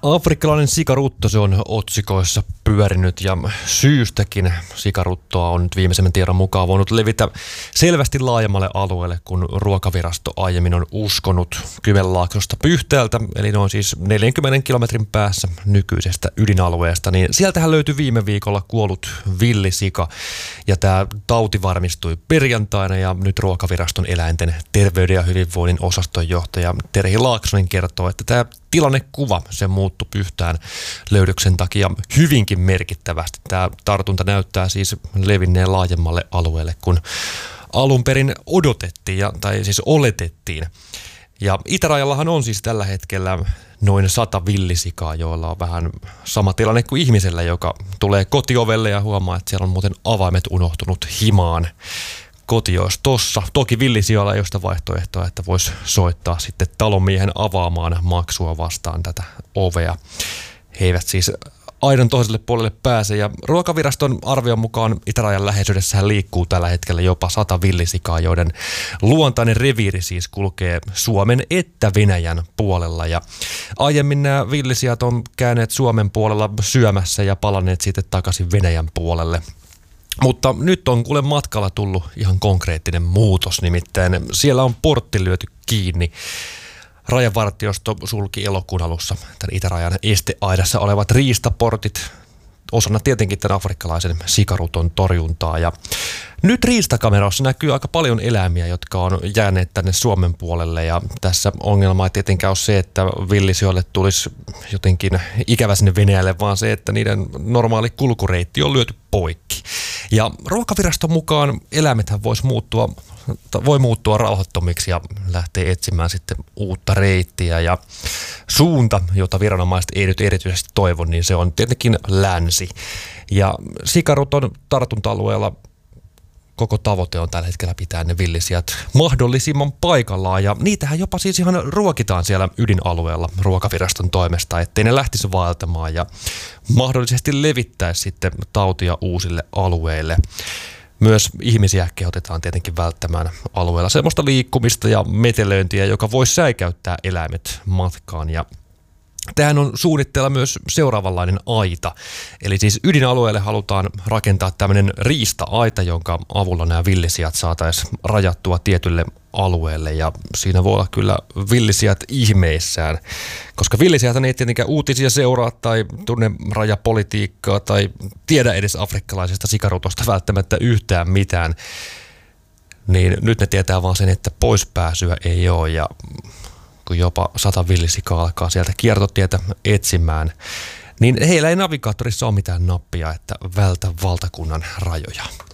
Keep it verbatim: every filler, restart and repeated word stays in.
Afrikkalainen sikarutto, se on otsikoissa pyörinyt ja syystäkin. Sikaruttoa on nyt viimeisemmän tiedon mukaan voinut levitä selvästi laajemmalle alueelle, kun Ruokavirasto aiemmin on uskonut Kymenlaaksosta Pyhteältä, eli noin siis neljänkymmenen kilometrin päässä nykyisestä ydinalueesta. Niin sieltähän löytyi viime viikolla kuollut villisika ja tämä tauti varmistui perjantaina ja nyt Ruokaviraston eläinten terveyden ja hyvinvoinnin osastonjohtaja Terhi Laaksonen kertoo, että tämä tilannekuva, se muuttui Pyhtään löydöksen takia hyvinkin merkittävästi. Tämä tartunta näyttää siis levinneen laajemmalle alueelle, kun alun perin odotettiin, ja, tai siis oletettiin. Ja itärajallahan on siis tällä hetkellä noin sata villisikaa, joilla on vähän sama tilanne kuin ihmisellä, joka tulee kotiovelle ja huomaa, että siellä on muuten avaimet unohtunut himaan. Koti olisi tossa. Toki villisijoilla ei ole sitä vaihtoehtoa, että voisi soittaa sitten talonmiehen avaamaan maksua vastaan tätä ovea. He eivät siis aidan toiselle puolelle pääse. Ja Ruokaviraston arvion mukaan itärajan läheisyydessähän liikkuu tällä hetkellä jopa sata villisikaa, joiden luontainen reviiri siis kulkee Suomen että Venäjän puolella. Ja aiemmin nämä villisijat on käyneet Suomen puolella syömässä ja palanneet sitten takaisin Venäjän puolelle. Mutta nyt on kuule matkalla tullut ihan konkreettinen muutos, nimittäin siellä on portti lyöty kiinni. Rajavartiosto sulki elokuun alussa tämän itärajan esteaidassa olevat riistaportit, osana tietenkin tämän afrikkalaisen sikaruton torjuntaa. Ja nyt riistakameroissa näkyy aika paljon eläimiä, jotka on jääneet tänne Suomen puolelle, ja tässä ongelma ei tietenkään ole se, että villisijoille tulisi jotenkin ikävä sinne Venäjälle, vaan se, että niiden normaali kulkureitti on lyöty poikki. Ja Ruokaviraston mukaan eläimethän voisi muuttua, voi muuttua rauhattomiksi ja lähtee etsimään sitten uutta reittiä, ja suunta, jota viranomaiset ei nyt erityisesti toivo, niin se on tietenkin länsi. Ja sikaruton tartunta-alueella koko tavoite on tällä hetkellä pitää ne villisijat mahdollisimman paikallaan, ja niitähän jopa siis ihan ruokitaan siellä ydinalueella Ruokaviraston toimesta, ettei ne lähtisi vaeltamaan ja mahdollisesti levittäisi sitten tautia uusille alueille. Myös ihmisiä kehotetaan tietenkin välttämään alueella semmoista liikkumista ja metelöintiä, joka voisi säikäyttää eläimet matkaan. Ja tähän on suunnitteilla myös seuraavanlainen aita. Eli siis ydinalueelle halutaan rakentaa tämmöinen riista-aita, jonka avulla nämä villisijat saataisiin rajattua tietylle alueelle. Ja siinä voi olla kyllä villisijat ihmeissään, koska villisijat ei tietenkään uutisia seuraa tai tunne rajapolitiikkaa tai tiedä edes afrikkalaisesta sikarutosta välttämättä yhtään mitään. Niin nyt ne tietää vaan sen, että poispääsyä ei ole, ja kun jopa sata villisikaa alkaa sieltä kiertotietä etsimään, niin heillä ei navigaattorissa ole mitään nappia, että vältä valtakunnan rajoja.